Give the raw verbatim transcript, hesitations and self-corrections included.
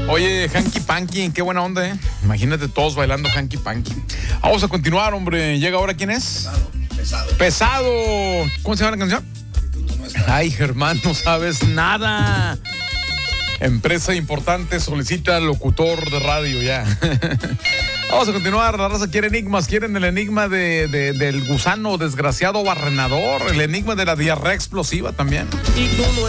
Oye, Hanky Panky, qué buena onda, ¿eh? Imagínate todos bailando Hanky Panky. Vamos a continuar, hombre. ¿Llega ahora quién es? Pesado, pesado. Pesado. ¿Cómo se llama la canción? Ay, Germán, no sabes nada. Empresa importante solicita locutor de radio ya. Vamos a continuar. La raza quiere enigmas. Quieren el enigma de, de, del gusano desgraciado barrenador. El enigma de la diarrea explosiva también. Y tú no